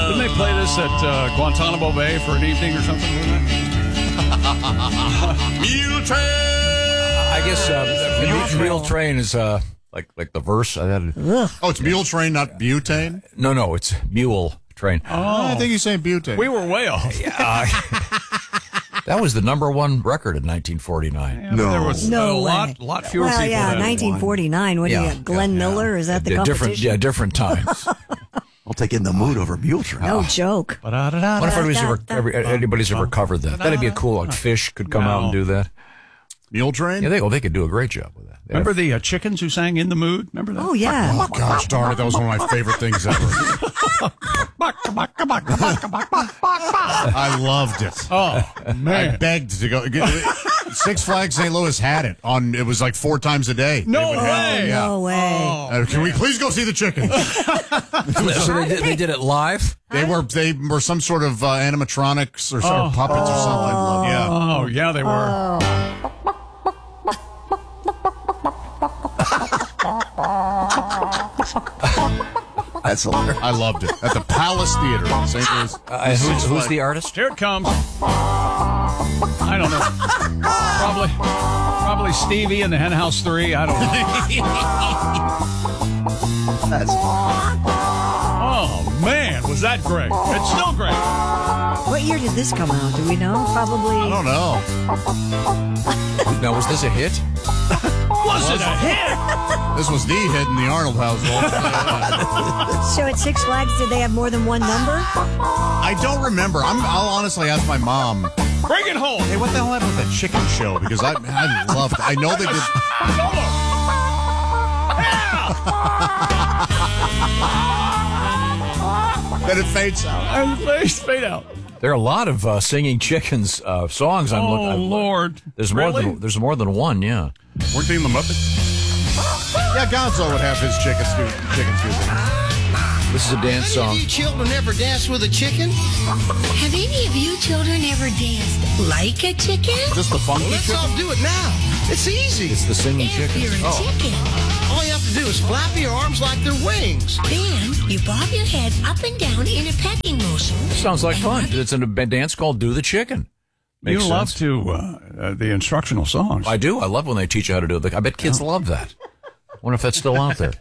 Didn't they play this at Guantanamo Bay for an evening or something? Mule Train. I guess Mule Train is like the verse. Oh, it's Mule Train, not butane? No, it's Mule Train. I think he's saying butane. We were way off. That was the number one record in 1949. Yeah, there was No a way. lot fewer Well, people. yeah, than 1949. What do you got? Glenn Miller? Is that the competition? Different times. I'll take In the Mood over Mule Train. No joke. What if anybody's ever covered that? That'd be a cool. Like Fish could come out and do that. Mule Train? Yeah, they could do a great job with that. Remember the Chickens who sang In the Mood? Remember that? Oh, yeah. Oh, gosh darn it. That was one of my favorite things ever. I loved it. Oh, man. I begged to go. Six Flags St. Louis had it on. It was like 4 times a day. No way. No way. Can we please go see the Chickens? So they did it live? They were some sort of animatronics or puppets or something. Oh, yeah, they were. That's hilarious. I loved it. At the Palace Theater in St. Louis. Who's the artist? Here it comes. I don't know. Probably Stevie and the Hen House 3. I don't know. That's Oh, man, was that great. It's still great. What year did this come out? Do we know? Probably. I don't know. Now, was this a hit? Was it a hit? This was the hit in the Arnold household. So at Six Flags, did they have more than one number? I don't remember. I'll honestly ask my mom. Bring it home. Hey, what the hell happened with that chicken show? Because I loved it. I know they did. Then it fades out. And the fade out. There are a lot of singing chickens songs. Lord. There's Really? more than one. Yeah. Weren't they in the Muppets? Yeah, Gonzo would have his chicken scoop. This is a dance song. Have any of you children ever danced with a chicken? Have any of you children ever danced like a chicken? Just the funky Let's chicken. all do it now. It's easy. It's the singing If chicken. you're a chicken, All you have to do is flap your arms like they're wings. then you bob your head up and down in a pecking motion. Sounds like fun. It's in a dance called "Do the Chicken." Makes You love sense. to the instructional songs. I do. I love when they teach you how to do it. I bet kids love that. I wonder if that's still out there.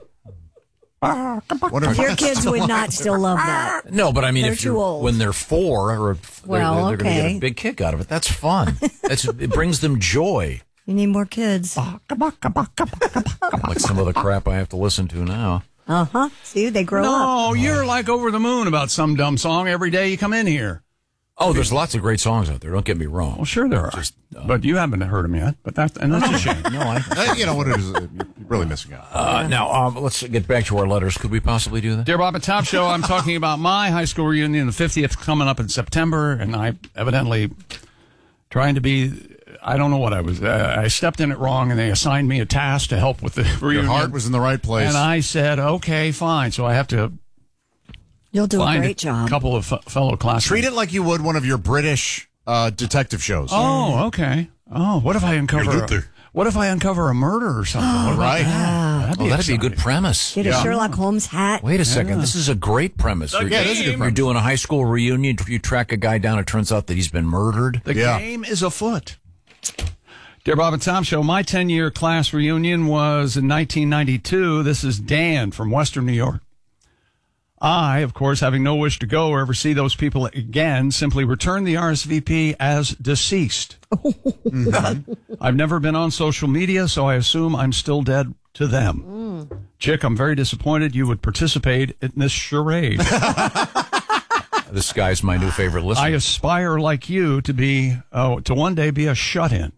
Your kids would not still love that. No, but I mean, They're if too old. when they're 4, or Well, they're going to get okay. a big kick out of it. That's fun. It brings them joy. You need more kids. Like some of the crap I have to listen to now. Uh-huh. See, they grow up. No, you're like over the moon about some dumb song every day you come in here. Oh, there's lots of great songs out there. Don't get me wrong. Well, sure there are. But you haven't heard them yet. But that's a shame. No, You know what it is? You're really missing out. now, let's get back to our letters. Could we possibly do that? Dear Bob and Top Show, I'm talking about my high school reunion, the 50th coming up in September, and I evidently trying to be, I don't know what I was. I stepped in it wrong, and they assigned me a task to help with the reunion. Your heart was in the right place. And I said, okay, fine. So I have to You'll do a find great job. couple of fellow classmates. Treat it like you would one of your British detective shows. Oh, okay. Oh, what if I uncover? What if I uncover a murder or something? What about Right. that? That'd be a good exciting. premise. Get a Sherlock Holmes hat. Wait a second. This is a great premise. The Yeah, it is a good game- premise. You're doing a high school reunion. You track a guy down. It turns out that he's been murdered. The Yeah. game is afoot. Dear Bob and Tom Show, my 10-year class reunion was in 1992. This is Dan from Western New York. I, of course, having no wish to go or ever see those people again, simply returned the RSVP as deceased. I've never been on social media, so I assume I'm still dead to them. Chick, I'm very disappointed you would participate in this charade. This guy's my new favorite listener. I aspire, like you, to one day be a shut-in.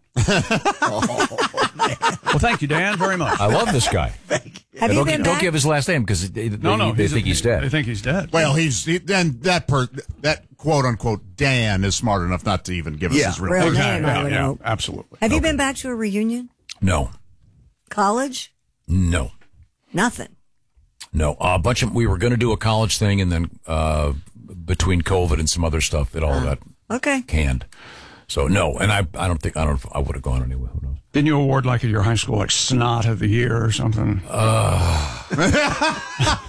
Well, thank you, Dan, very much. I love this guy. Have you been Don't back? give his last name because they think he's They dead. think he's dead. Well, then that quote unquote Dan is smart enough not to even give us his real Real name. name, I would hope. Absolutely. Have you been back to a reunion? No, College? no. Nothing. No, we were going to do a college thing, and then between COVID and some other stuff, it all got Okay. canned. So no, and I don't think I would have gone anyway. Who knows? Didn't you award like at your high school like snot of the year or something?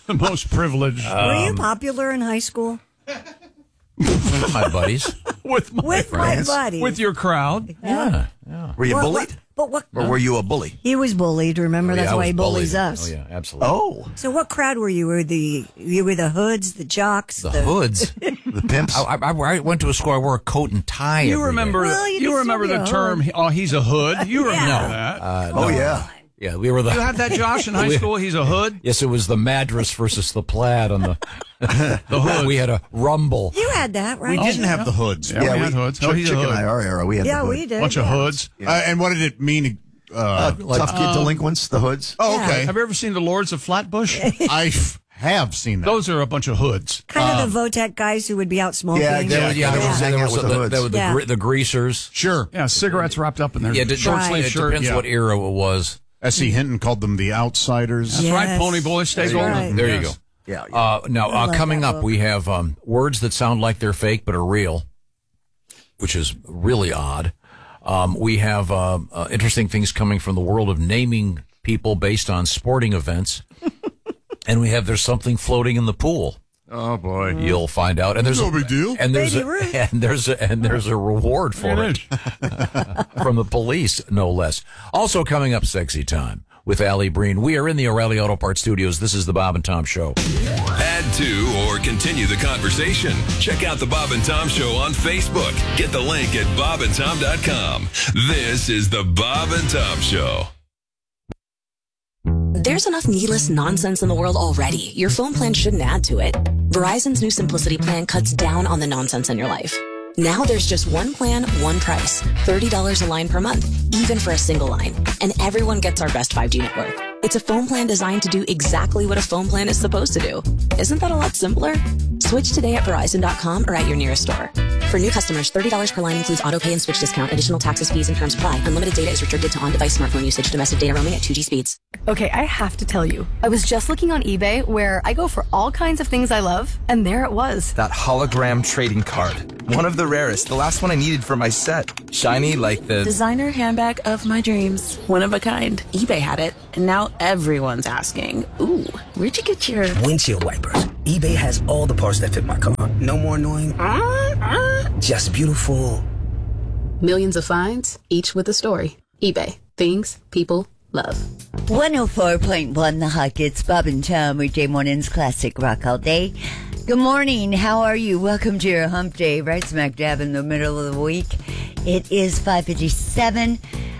The most privileged. Were you popular in high school? With my buddies. With my buddies. With your crowd. Yeah. Were you bullied? What? Or were you a bully? He was bullied. Remember, that's I why was he bullies bullied. us. Oh, yeah, absolutely. Oh, So, what crowd were you? You were the hoods, the jocks, The hoods. the pimps. I went to a school. I wore a coat and tie. You every remember? day. Well, you you can remember still the be a term? Oh, he's a hood. You remember Yeah. that? Oh, yeah. Yeah, we were the. You had that, Josh, in high school. He's a hood. Yes, it was the Madras versus the plaid on the hood. We had a rumble. You had that, right? We didn't have the hoods. Yeah, we had hoods. Oh, he's a Chick and hood. I, our era, we had the Yeah, hood. we did. Bunch of yeah. hoods. And what did it mean? Tough kid delinquents, the hoods. Oh, okay. Have you ever seen the Lords of Flatbush? I have seen that. Those are a bunch of hoods. Kind of the Votech guys who would be out smoking. Yeah, exactly. Yeah, Hang out with the hoods. Yeah. the greasers. Sure. Yeah, cigarettes wrapped up in their Yeah, short Right. sleeve it shirt. depends Yeah. what era it was. S.E. Hinton called them the outsiders. That's Yes. right, Pony Boy, stay That's golden. right. There you go. Yeah. Now, I love coming that up, book. we have words that sound like they're fake but are real, which is really odd. We have interesting things coming from the world of naming people based on sporting events. And we have there's something floating in the pool. Oh, boy. You'll find out. And there's No big deal. And there's Baby Ruth. there's a reward for it from the police, no less. Also coming up, Sexy Time with Allie Breen. We are in the O'Reilly Auto Parts Studios. This is the Bob and Tom Show. Add to or continue the conversation. Check out the Bob and Tom Show on Facebook. Get the link at bobandtom.com. This is the Bob and Tom Show. There's enough needless nonsense in the world already. Your phone plan shouldn't add to it. Verizon's new Simplicity plan cuts down on the nonsense in your life. Now there's just one plan, one price. $30 a line per month, even for a single line. And everyone gets our best 5G network. It's a phone plan designed to do exactly what a phone plan is supposed to do. Isn't that a lot simpler? Switch today at Verizon.com or at your nearest store. For new customers, $30 per line includes auto pay and switch discount. Additional taxes, fees, and terms apply. Unlimited data is restricted to on-device smartphone usage. Domestic data roaming at 2G speeds. Okay, I have to tell you, I was just looking on eBay where I go for all kinds of things I love, and there it was. That hologram trading card. One of the rarest. The last one I needed for my set. Shiny like the designer handbag of my dreams. One of a kind. eBay had it, and now everyone's asking, ooh, where'd you get your windshield wipers? eBay has all the parts that fit my car. No more annoying. Just beautiful. Millions of finds, each with a story. eBay. Things people love. 104.1 The Hawk. It's Bob and Tom, weekday mornings, classic rock all day. Good morning. How are you? Welcome to your hump day, right smack dab in the middle of the week. It is 5:57.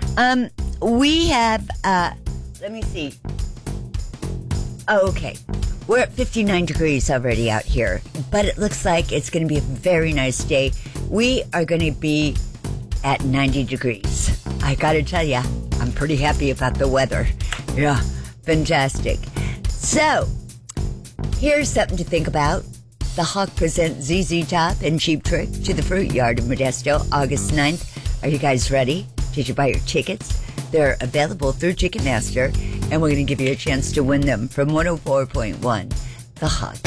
We have, let me see. Oh, okay. We're at 59 degrees already out here, but it looks like it's going to be a very nice day. We are going to be at 90 degrees. I got to tell you, I'm pretty happy about the weather. Yeah, fantastic. So, here's something to think about. The Hawk presents ZZ Top and Cheap Trick to the Fruit Yard in Modesto, August 9th. Are you guys ready? Did you buy your tickets? They're available through Ticketmaster, and we're going to give you a chance to win them from 104.1 The Hawk.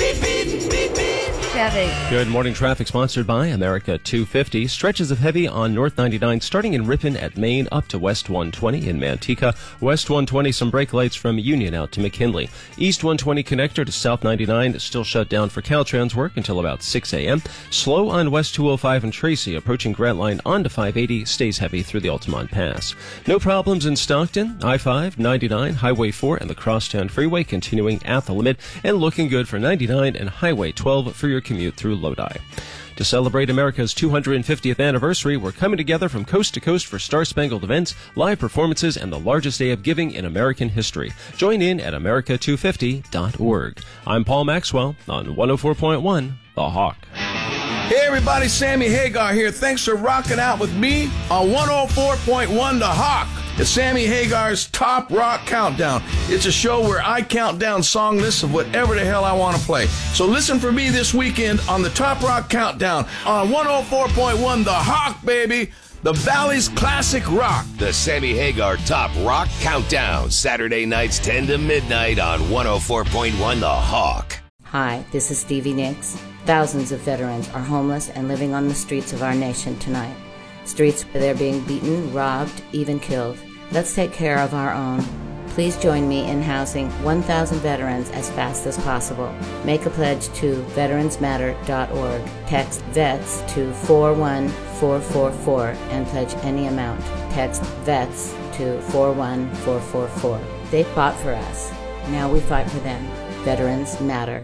Traffic. Good morning. Traffic sponsored by America 250. Stretches of heavy on North 99 starting in Ripon at Maine up to West 120 in Manteca. West 120 some brake lights from Union out to McKinley. East 120 connector to South 99 still shut down for Caltrans work until about 6 a.m. Slow on West 205 and Tracy approaching Grantline onto 580 stays heavy through the Altamont Pass. No problems in Stockton. I-5, 99, Highway 4 and the Crosstown Freeway continuing at the limit and looking good for 99 and Highway 12 for your commute through Lodi. To celebrate America's 250th anniversary, we're coming together from coast to coast for Star-Spangled events, live performances, and the largest day of giving in American history. Join in at America250.org. I'm Paul Maxwell on 104.1 The Hawk. Hey everybody, Sammy Hagar here. Thanks for rocking out with me on 104.1 The Hawk. It's Sammy Hagar's Top Rock Countdown. It's a show where I count down song lists of whatever the hell I want to play. So listen for me this weekend on the Top Rock Countdown on 104.1 The Hawk, baby. The Valley's classic rock. The Sammy Hagar Top Rock Countdown. Saturday nights 10 to midnight on 104.1 The Hawk. Hi, this is Stevie Nicks. Thousands of veterans are homeless and living on the streets of our nation tonight. Streets where they're being beaten, robbed, even killed. Let's take care of our own. Please join me in housing 1,000 veterans as fast as possible. Make a pledge to veteransmatter.org. Text VETS to 41444 and pledge any amount. Text VETS to 41444. They fought for us. Now we fight for them. Veterans matter.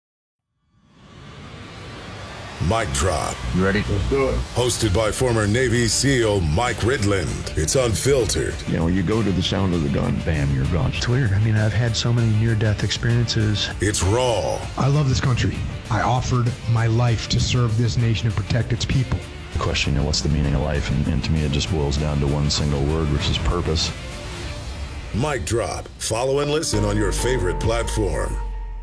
Mic Drop. You ready? Let's do it. Hosted by former Navy SEAL Mike Ridland. It's unfiltered. You know, you go to the sound of the gun, bam, you're gone. It's weird. I mean, I've had so many near-death experiences. It's raw. I love this country. I offered my life to serve this nation and protect its people. The question, what's the meaning of life? And to me, it just boils down to one single word, which is purpose. Mic Drop. Follow and listen on your favorite platform.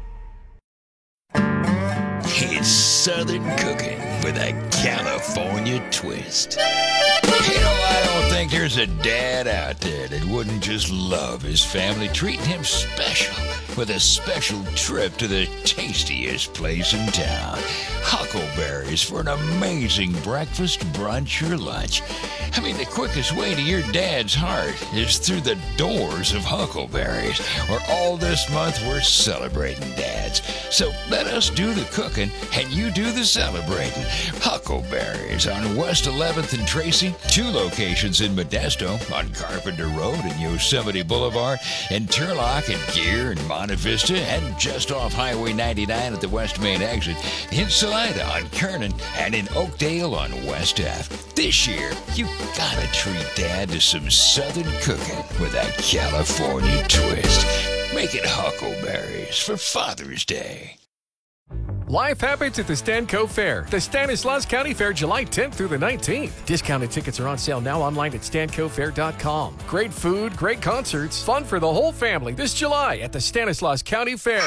It's Southern cooking with a California twist. I don't think there's a dad out there that wouldn't just love his family treating him special with a special trip to the tastiest place in town. Huckleberries for an amazing breakfast, brunch, or lunch. I mean, the quickest way to your dad's heart is through the doors of Huckleberries, where all this month we're celebrating dads. So let us do the cooking and you do the celebrating. Huckleberries on West 11th and Tracy, 2 locations in Modesto, on Carpenter Road and Yosemite Boulevard, in Turlock and Gear and Monte Vista, and just off Highway 99 at the West Main exit, in Salida on Kernan, and in Oakdale on West Ave. This year, you gotta treat Dad to some Southern cooking with a California twist. Make it Huckleberries for Father's Day. Life happens at the Stanco Fair. The Stanislaus County Fair, July 10th through the 19th. Discounted tickets are on sale now online at stancofair.com. Great food, great concerts, fun for the whole family this July at the Stanislaus County Fair.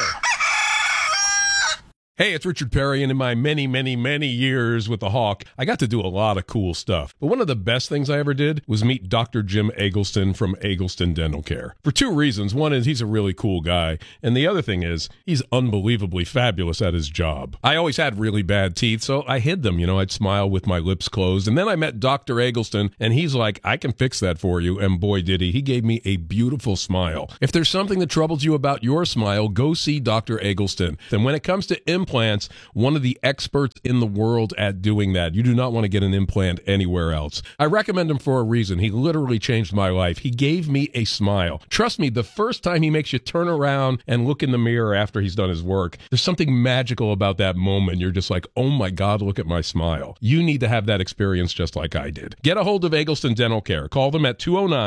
Hey, it's Richard Perry, and in my many, many, many years with the Hawk, I got to do a lot of cool stuff. But one of the best things I ever did was meet Dr. Jim Eggleston from Eggleston Dental Care. For 2 reasons. One is he's a really cool guy, and the other thing is he's unbelievably fabulous at his job. I always had really bad teeth, so I hid them. I'd smile with my lips closed, and then I met Dr. Eggleston, and he's like, I can fix that for you, and boy did he. He gave me a beautiful smile. If there's something that troubles you about your smile, go see Dr. Eggleston. And when it comes to implants, one of the experts in the world at doing that. You do not want to get an implant anywhere else. I recommend him for a reason. He literally changed my life. He gave me a smile. Trust me, the first time he makes you turn around and look in the mirror after he's done his work, there's something magical about that moment. You're just like, oh my God, look at my smile. You need to have that experience just like I did. Get a hold of Eggleston Dental Care. Call them at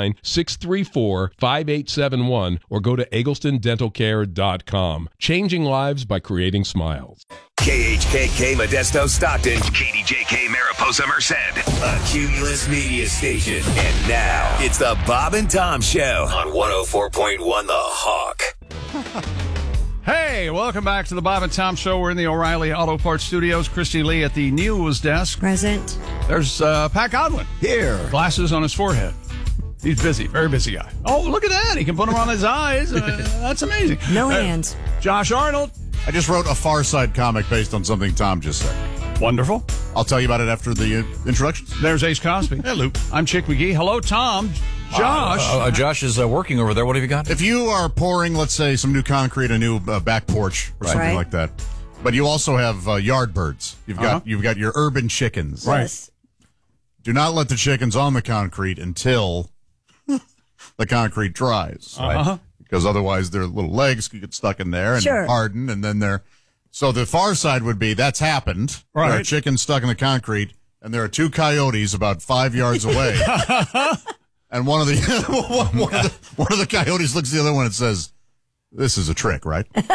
209-634-5871 or go to egglestondentalcare.com. Changing lives by creating smiles. KHKK Modesto Stockton, KDJK Mariposa Merced, a Cumulus media station. And now it's the Bob and Tom Show on 104.1 The Hawk. Hey, welcome back to the Bob and Tom Show. We're in the O'Reilly Auto Parts Studios. Christy Lee at the news desk. Present. There's Pat Godwin. Here. Glasses on his forehead. He's busy, very busy guy. Oh, look at that. He can put them on his eyes. That's amazing. No hands. Josh Arnold. I just wrote a Far Side comic based on something Tom just said. Wonderful. I'll tell you about it after the introductions. There's Ace Cosby. Hey, Luke. I'm Chick McGee. Hello, Tom. Josh. Josh is working over there. What have you got? If you are pouring, let's say, some new concrete, a new back porch or something like that, but you also have yard birds. You've got your urban chickens. Right. Yes. Do not let the chickens on the concrete until the concrete dries. Uh-huh. Because otherwise their little legs could get stuck in there and harden, and then they're... So the far side would be, that's happened. Right. There are chickens stuck in the concrete, and there are 2 coyotes about 5 yards away. And one of the coyotes looks at the other one and says, "This is a trick, right?" That's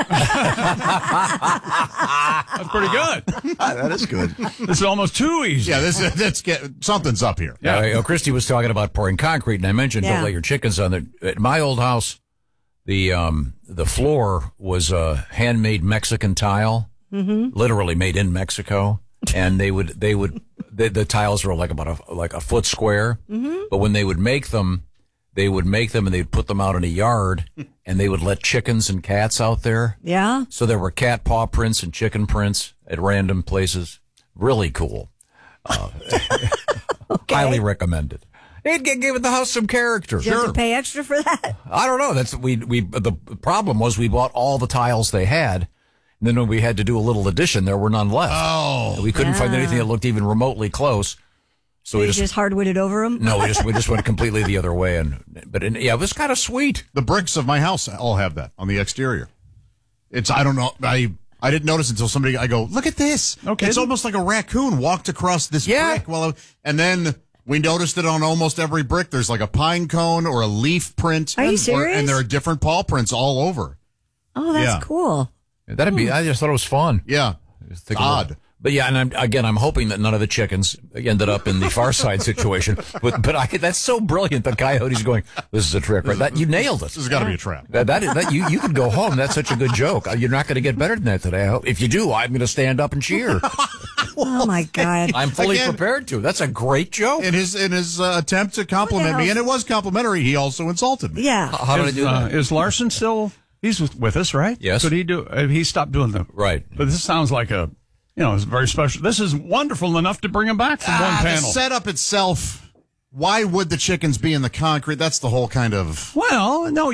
pretty good. That is good. This is almost too easy. Yeah, something's up here. Yeah, Christy was talking about pouring concrete, and I mentioned don't let your chickens on there. At my old house, the floor was handmade Mexican tile, literally made in Mexico, and the tiles were like about a foot square. But when they would make them and they'd put them out in a yard, and they would let chickens and cats out there. Yeah. So there were cat paw prints and chicken prints at random places. Really cool. Highly recommended. It gave the house some character. Do you have to pay extra for that? I don't know. That's the problem was we bought all the tiles they had. And then when we had to do a little addition, there were none left. Oh. We couldn't find anything that looked even remotely close. So we just hardwooded over them? No, we just went completely the other way. It was kind of sweet. The bricks of my house all have that on the exterior. I don't know. I didn't notice until I go, look at this. Okay. It's almost like a raccoon walked across this brick. And then we noticed it on almost every brick. There's like a pine cone or a leaf print. Are you serious? And there are different paw prints all over. Oh, that's cool. That'd be. I just thought it was fun. Yeah, it's odd. But yeah, and I'm hoping that none of the chickens ended up in the Far Side situation. But that's so brilliant. The coyote's going, this is a trick, right? You nailed it. This has got to be a trap. You could go home. That's such a good joke. You're not going to get better than that today. If you do, I'm going to stand up and cheer. Oh my God! I'm fully prepared to. That's a great joke. In his attempt to compliment me, and it was complimentary, he also insulted me. Yeah. How did I do that? Is Larson still? He's with us, right? Yes. Could he do? He stopped doing them. Right. But this sounds like it's very special. This is wonderful enough to bring him back from one panel. The setup itself. Why would the chickens be in the concrete? That's the whole kind of. Well, no,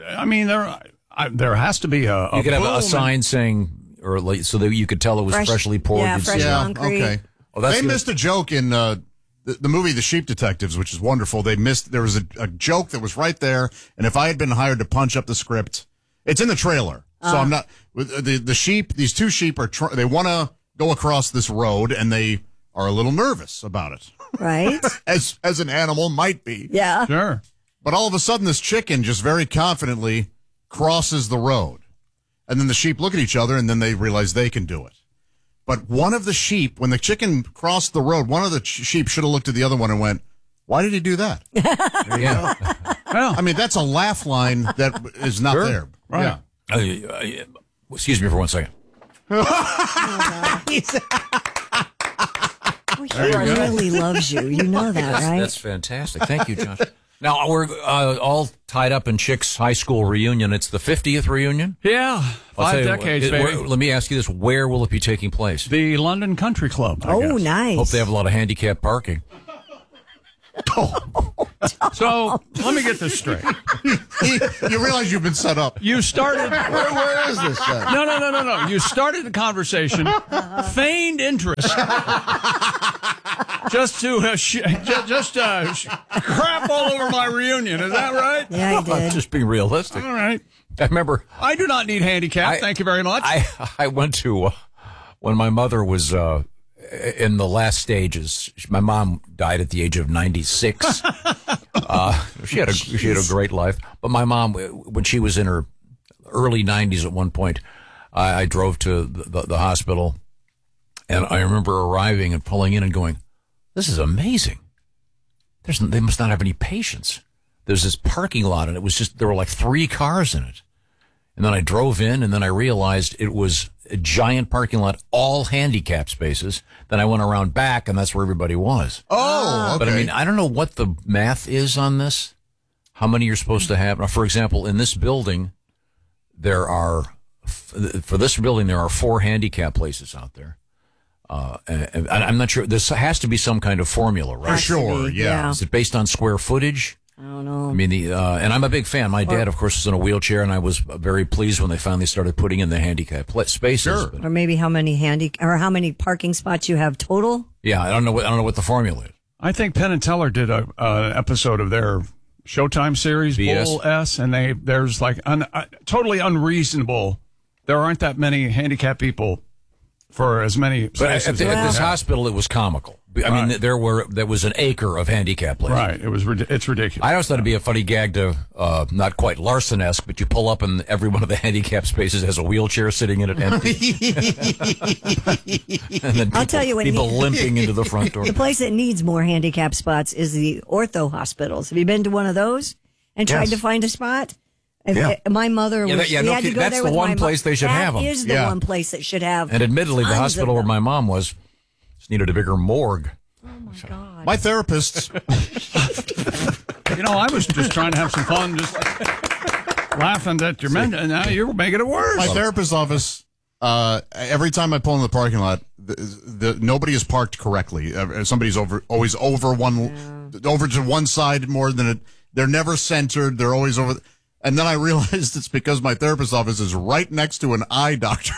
there has to be a. You could have a sign saying, so that you could tell it was freshly poured. Yeah, fresh concrete. Okay. They missed a joke in the movie The Sheep Detectives, which is wonderful. There was a joke that was right there, and if I had been hired to punch up the script, it's in the trailer. So I'm not the sheep. These two sheep they want to go across this road, and they are a little nervous about it. Right. as an animal might be. Yeah. Sure. But all of a sudden, this chicken just very confidently crosses the road, and then the sheep look at each other, and then they realize they can do it. But one of the sheep, when the chicken crossed the road, one of the sheep should have looked at the other one and went, "Why did he do that?" There you go. Well, I mean, that's a laugh line that is not there. Right. Yeah. Excuse me for 1 second. He really loves you. You know that, right? That's fantastic. Thank you, Josh. Now, we're all tied up in Chick's high school reunion. It's the 50th reunion? Yeah. 5 decades, baby. Let me ask you this. Where will it be taking place? The London Country Club. I guess. Nice. Hope they have a lot of handicap parking. So, let me get this straight. You realize you've been set up. You started... Where is this? No. You started the conversation, feigned interest, just to crap all over my reunion. Is that right? Yeah, I did. I'm just being realistic. All right. I remember... I do not need handicap. Thank you very much. I went to... when my mother was... in the last stages, my mom died at the age of 96. She had a great life. But my mom, when she was in her early 90s at one point, I drove to the hospital, and I remember arriving and pulling in and going, "This is amazing. They must not have any patients." There's this parking lot, and it was there were like 3 cars in it. And then I drove in, and then I realized it was a giant parking lot, all handicap spaces. Then I went around back, and that's where everybody was. Oh, okay. But I mean, I don't know what the math is on this, how many you're supposed to have. Now, for example, in this building, there are 4 handicap places out there. And I'm not sure. This has to be some kind of formula, right? For sure, yeah. Is it based on square footage? I don't know. I mean, and I'm a big fan. My dad, of course, is in a wheelchair, and I was very pleased when they finally started putting in the handicap spaces. Sure. Or maybe how many parking spots you have total. Yeah, I don't know what the formula is. I think Penn and Teller did an episode of their Showtime series, BS. Bull S, and there's like totally unreasonable. There aren't that many handicapped people for as many places. But at this hospital, it was comical. I mean, there was an acre of handicap places. Right. It's ridiculous. I always thought it'd be a funny gag to, not quite Larson-esque, but you pull up and every one of the handicap spaces has a wheelchair sitting in it empty. And then I'll tell you what. People limping into the front door. The place that needs more handicap spots is the ortho hospitals. Have you been to one of those and tried to find a spot? My mother was. Had to go that's there the with one my place they should have them. That is the one place that should have. And admittedly, the tons hospital of where my mom was needed a bigger morgue. Oh my God! My therapist. I was just trying to have some fun, just laughing at your men, and now you're making it worse. My therapist's office. Every time I pull in the parking lot, nobody is parked correctly. Somebody's always over one over to one side more than it. They're never centered. They're always over. And then I realized it's because my therapist's office is right next to an eye doctor.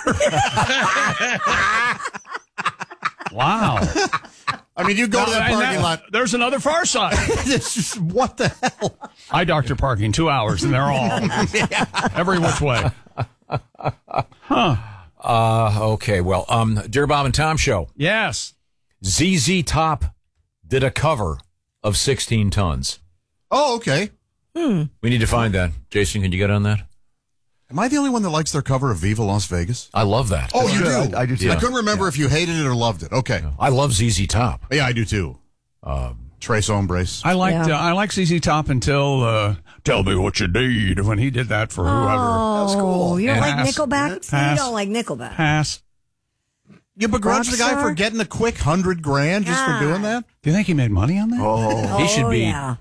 Wow. I mean, you go to that parking lot. There's another Far Side. It's just, what the hell? Eye doctor parking, 2 hours, and they're all every which way. Huh. Okay, well, Dear Bob and Tom Show. Yes. ZZ Top did a cover of 16 Tons. Oh, okay. We need to find that. Jason, can you get on that? Am I the only one that likes their cover of Viva Las Vegas? I love that. Oh, you do? I do too. I couldn't remember if you hated it or loved it. Okay. I love ZZ Top. Yeah, I do too. Tres Hombres. I liked ZZ Top until Tell Me What You Need when he did that for whoever. That was cool. You don't like Pass. Nickelback? See, you don't like Nickelback. Pass. You begrudge the guy for getting a quick $100,000 just for doing that? Do you think he made money on that? Oh, he should be. Yeah.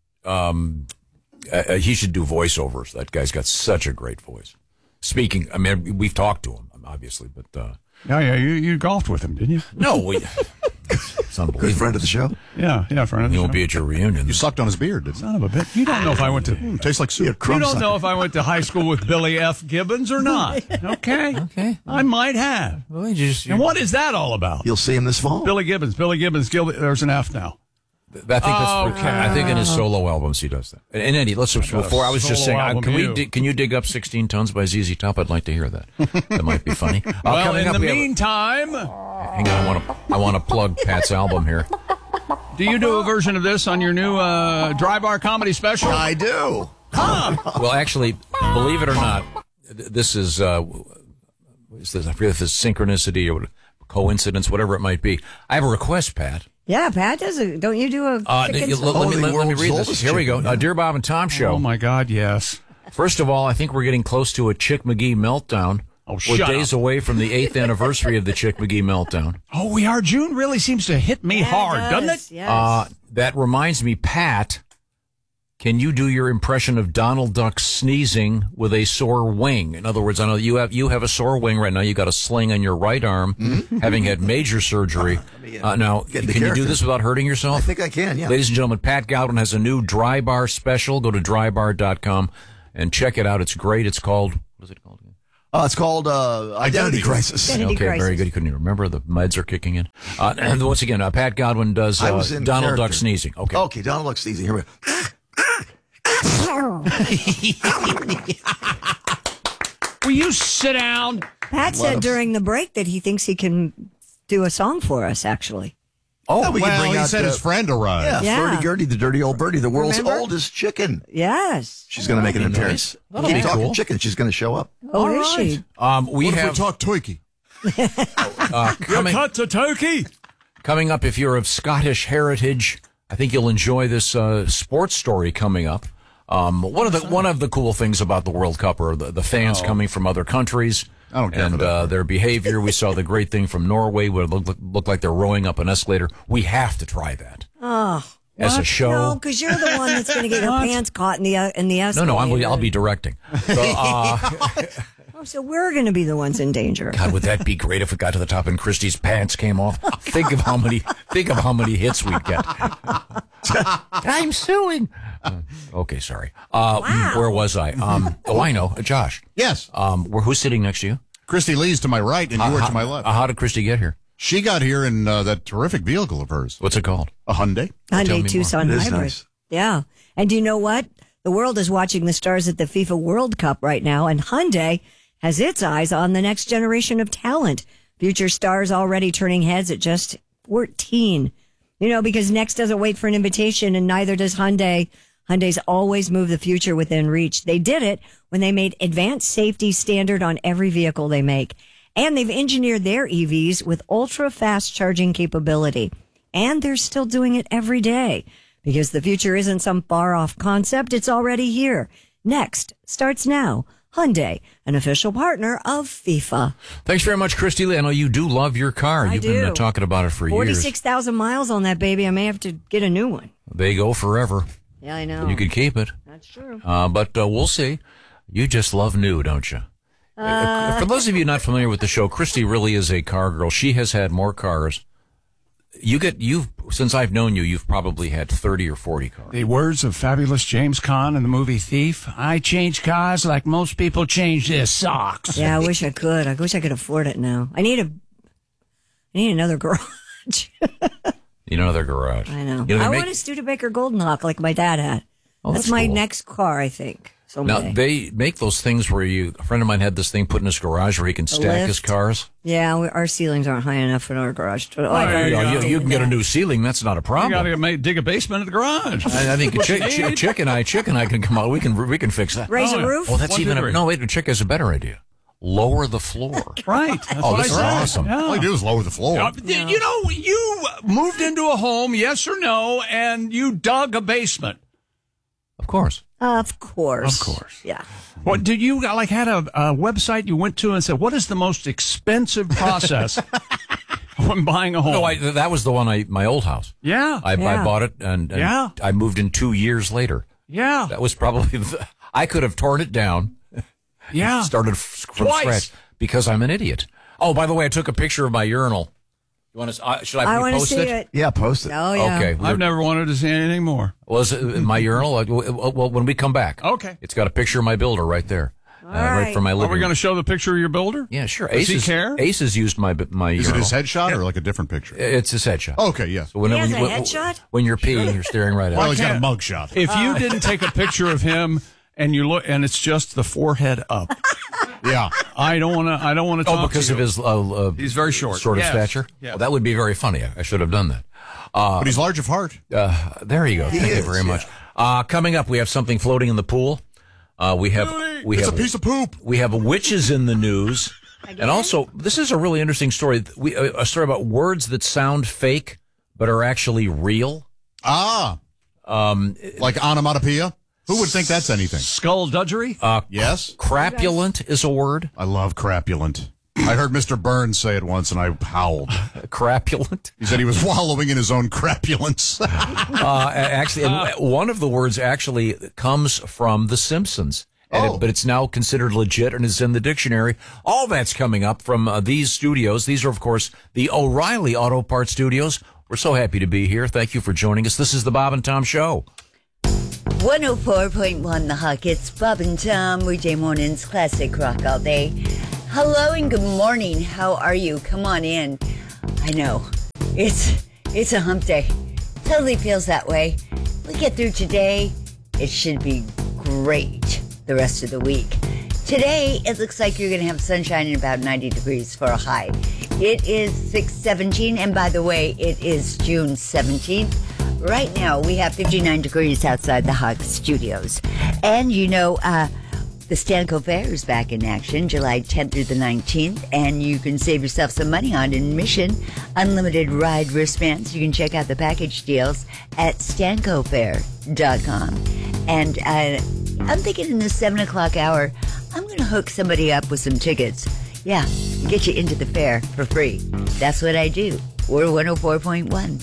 He should do voiceovers. That guy's got such a great voice. Speaking, I mean, we've talked to him, obviously, but Yeah, you golfed with him, didn't you? no, it's unbelievable. Good friend of the show. Yeah, friend of the He show. won't be at your reunion. You sucked on his beard, didn't you? Son of a bitch. You don't know if I went to. Tastes like soup. You don't know if I went to high school with Billy F. Gibbons or not. Okay. I might have. Well, and what is that all about? You'll see him this fall. Billy Gibbons. There's an F now. I think in his solo albums he does that. And Eddie, before I was just saying, can you dig up 16 Tons by ZZ Top? I'd like to hear that. That might be funny. Well, in the meantime, hang on, I want to plug Pat's album here. Do you do a version of this on your new Dry Bar comedy special? I do. Well, actually, believe it or not, this is I forget if it's synchronicity or coincidence, whatever it might be. I have a request, Pat. Yeah, Pat does it. Don't you do a let me read this. Here we go. Dear Bob and Tom Show. Oh, my God, yes. First of all, I think we're getting close to a Chick McGee meltdown. We're days away from the 8th anniversary of the Chick McGee meltdown. Oh, we are. June really seems to hit me hard, doesn't it? Yes. That reminds me, Pat, can you do your impression of Donald Duck sneezing with a sore wing? In other words, I know you have a sore wing right now. You got a sling on your right arm, having had major surgery. Now, can you do this without hurting yourself? I think I can, yeah. Ladies and gentlemen, Pat Godwin has a new Dry Bar special. Go to drybar.com and check it out. It's great. It's called, what is it called? It's called Identity Crisis. Okay, very good. You couldn't even remember. The meds are kicking in. And once again, Pat Godwin does Donald Duck sneezing. Okay, Donald Duck sneezing. Here we go. Will you sit down? Pat said during the break that he thinks he can do a song for us, actually. Oh, we can bring out, he said his friend arrived. Yeah. Flirty Gertie, the dirty old birdie, the world's oldest chicken. Yes. She's going to make an appearance. Keep talking cool. chicken. She's going to show up. Oh, is she? We What have if we talk Twiki? Coming up, if you're of Scottish heritage, I think you'll enjoy this sports story coming up. One of the cool things about the World Cup are the fans coming from other countries. I don't care and for that. their behavior. We saw the great thing from Norway where it looked like they're rowing up an escalator. We have to try that. Oh. As a show. No, because you're the one that's going to get your pants caught in the escalator. No, I'll be directing. So, so we're going to be the ones in danger. God, would that be great if we got to the top and Christie's pants came off? Think of how many hits we'd get. I'm suing. Okay, sorry. Wow. Where was I? I know, Josh. Yes. Who's sitting next to you? Christy Lee's to my right, and you are to my left. How did Christy get here? She got here in that terrific vehicle of hers. What's it called? A Hyundai. Hyundai Tucson Hybrid. Nice. Yeah. And do you know what? The world is watching the stars at the FIFA World Cup right now, and Hyundai has its eyes on the next generation of talent. Future stars already turning heads at just 14. You know, because Next doesn't wait for an invitation, and neither does Hyundai. Hyundai's always move the future within reach. They did it when they made advanced safety standard on every vehicle they make. And they've engineered their EVs with ultra-fast charging capability. And they're still doing it every day. Because the future isn't some far-off concept, it's already here. Next starts now. Hyundai, an official partner of FIFA. Thanks very much, Christy Lee. I know you do love your car. You've been talking about it for years. 46,000 miles on that baby. I may have to get a new one. They go forever. Yeah, I know. You could keep it. That's true. But we'll see. You just love new, don't you? For those of you not familiar with the show, Christy really is a car girl. She has had more cars since I've known you, you've probably had 30 or 40 cars. The words of fabulous James Caan in the movie Thief. I change cars like most people change their socks. Yeah, I wish I could. I wish I could afford it now. I need another garage. You know, another garage. I know. You know, I want a Studebaker Goldenhawk like my dad had. Oh, that's my cool. next car, I think. Now, they make those things where a friend of mine had this thing put in his garage where he can stack his cars. Yeah, our ceilings aren't high enough in our garage. You can get a new ceiling. That's not a problem. You got to dig a basement in the garage. I think Chick and I can come out. We can fix that. Raise a roof? Oh, that's Chick has a better idea. Lower the floor. Right. This is awesome. Yeah. All you do is lower the floor. You know, you moved into a home, yes or no, and you dug a basement. Of course. Of course. Yeah. What did you had a website you went to and said, what is the most expensive process when buying a home? No, that was the one my old house. Yeah. I bought it and I moved in 2 years later. Yeah. That was probably I could have torn it down. Yeah. Started from scratch because I'm an idiot. Oh, by the way, I took a picture of my urinal. You want to? Should I post it? Yeah, post it. Oh, yeah. Okay. I've never wanted to see anything more. Well, is it my urinal? Well, when we come back. Okay. It's got a picture of my builder right there. Right from my living room. Are we going to show the picture of your builder? Yeah, sure. Does he care? Ace has used my urinal. Is it his headshot or like a different picture? It's his headshot. Okay, yes. So He has a headshot? When you're peeing, you're staring right at Well, it. he's got a mug shot. If you didn't take a picture of him and you look, and it's just the forehead up. Yeah. I don't want to talk Oh, because to of you. his He's very short. Sort of Yes. stature? Yeah. Well, that would be very funny. I should have done that. But he's large of heart. There you go. Thank you very much. Coming up, we have something floating in the pool. It's a piece of poop. We have witches in the news. And also, this is a really interesting story. A story about words that sound fake but are actually real. Like onomatopoeia? Who would think that's anything? Skullduggery? Yes. Crapulent is a word. I love crapulent. I heard Mr. Burns say it once, and I howled. Crapulent? He said he was wallowing in his own crapulence. Actually, and one of the words actually comes from The Simpsons. But it's now considered legit and is in the dictionary. All that's coming up from these studios. These are, of course, the O'Reilly Auto Parts Studios. We're so happy to be here. Thank you for joining us. This is the Bob and Tom Show. 104.1 The Hawk. It's Bob and Tom, weekday mornings, classic rock all day. Hello and good morning. How are you? Come on in. I know. It's a hump day. Totally feels that way. We get through today. It should be great the rest of the week. Today, it looks like you're going to have sunshine and about 90 degrees for a high. It is 6:17, and by the way, it is June 17th. Right now, we have 59 degrees outside the Hawk Studios. And you know, the Stanco Fair is back in action July 10th through the 19th, and you can save yourself some money on admission. Unlimited ride wristbands. You can check out the package deals at stancofair.com. And I'm thinking in the 7 o'clock hour, I'm going to hook somebody up with some tickets. Yeah, get you into the fair for free. That's what I do. We're 104.1.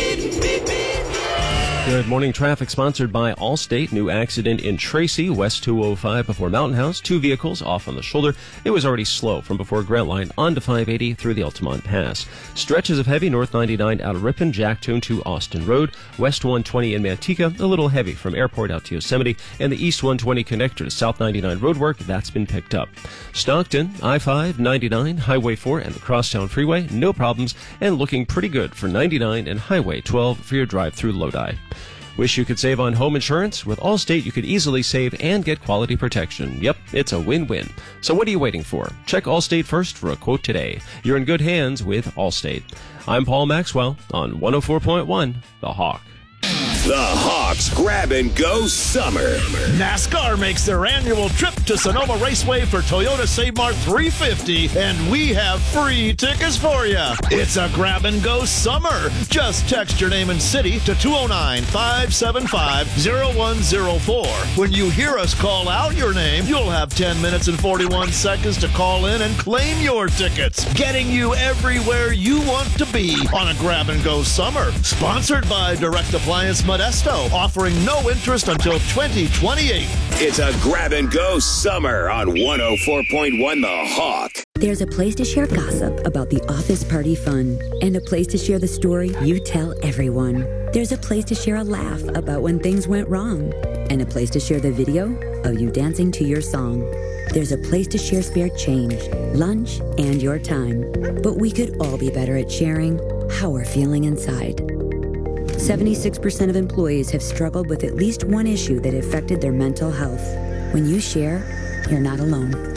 Good morning. Traffic sponsored by Allstate. New accident in Tracy, West 205 before Mountain House. 2 vehicles off on the shoulder. It was already slow from before Grant Line on to 580 through the Altamont Pass. Stretches of heavy North 99 out of Ripon, Jacktown to Austin Road. West 120 in Manteca, a little heavy from Airport out to Yosemite. And the East 120 connector to South 99 roadwork, that's been picked up. Stockton, I-5, 99, Highway 4 and the Crosstown Freeway, no problems. And looking pretty good for 99 and Highway 12 for your drive through Lodi. Wish you could save on home insurance? With Allstate, you could easily save and get quality protection. Yep, it's a win-win. So what are you waiting for? Check Allstate first for a quote today. You're in good hands with Allstate. I'm Paul Maxwell on 104.1 The Hawk. The Hawks Grab and Go Summer. NASCAR makes their annual trip to Sonoma Raceway for Toyota Save Mart 350, and we have free tickets for you. It's a grab and go summer. Just text your name and city to 209-575-0104. When you hear us call out your name, you'll have 10 minutes and 41 seconds to call in and claim your tickets, getting you everywhere you want to be on a grab and go summer. Sponsored by Direct Appliance Money Modesto, offering no interest until 2028. It's a grab and go summer on 104.1 The Hawk. There's a place to share gossip about the office party fun, and a place to share the story you tell everyone. There's a place to share a laugh about when things went wrong, and a place to share the video of you dancing to your song. There's a place to share spare change, lunch, and your time. But we could all be better at sharing how we're feeling inside. 76% of employees have struggled with at least one issue that affected their mental health. When you share, you're not alone.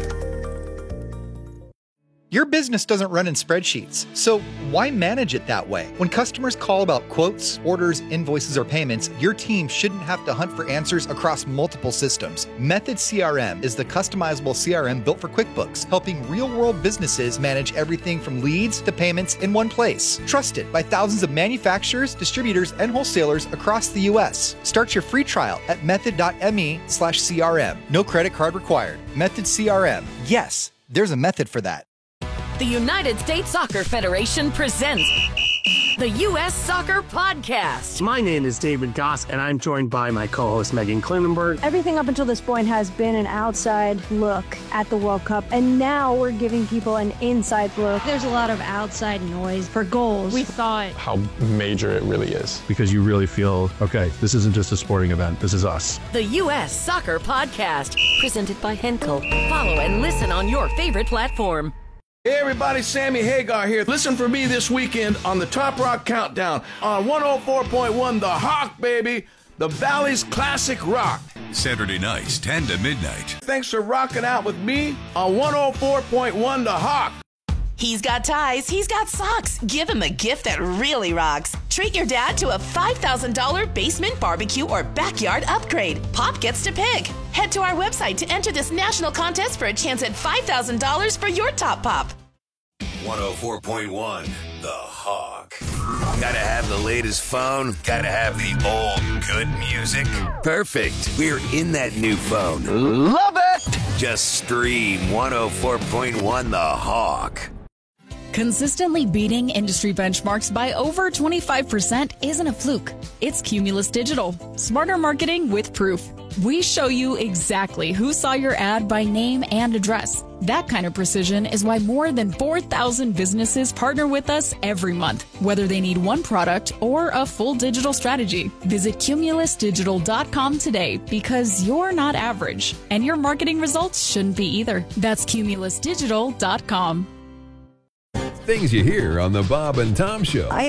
Your business doesn't run in spreadsheets, so why manage it that way? When customers call about quotes, orders, invoices, or payments, your team shouldn't have to hunt for answers across multiple systems. Method CRM is the customizable CRM built for QuickBooks, helping real-world businesses manage everything from leads to payments in one place. Trusted by thousands of manufacturers, distributors, and wholesalers across the U.S. Start your free trial at method.me/CRM. No credit card required. Method CRM. Yes, there's a method for that. The United States Soccer Federation presents the U.S. Soccer Podcast. My name is David Goss, and I'm joined by my co-host Megan Klinenberg. Everything up until this point has been an outside look at the World Cup, and now we're giving people an inside look. There's a lot of outside noise for goals. We thought how major it really is, because you really feel, okay, this isn't just a sporting event, this is us. The U.S. Soccer Podcast, presented by Henkel. Follow and listen on your favorite platform. Hey everybody, Sammy Hagar here. Listen for me this weekend on the Top Rock Countdown on 104.1 The Hawk, baby. The Valley's classic rock. Saturday nights, 10 to midnight. Thanks for rocking out with me on 104.1 The Hawk. He's got ties, he's got socks. Give him a gift that really rocks. Treat your dad to a $5,000 basement barbecue or backyard upgrade. Pop gets to pick. Head to our website to enter this national contest for a chance at $5,000 for your top pop. 104.1 The Hawk. Gotta have the latest phone. Gotta have the old good music. Perfect. We're in that new phone. Love it! Just stream 104.1 The Hawk. Consistently beating industry benchmarks by over 25% isn't a fluke. It's Cumulus Digital. Smarter marketing with proof. We show you exactly who saw your ad by name and address. That kind of precision is why more than 4,000 businesses partner with us every month, whether they need one product or a full digital strategy. Visit cumulusdigital.com today, because you're not average, and your marketing results shouldn't be either. That's cumulusdigital.com. Things you hear on the Bob and Tom Show.